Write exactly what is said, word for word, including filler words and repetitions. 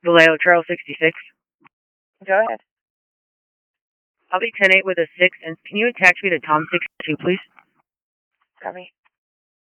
Vallejo Trail sixty-six. Go ahead. I'll be ten eight with a six, and can you attach me to Tom sixty-two, please? Copy.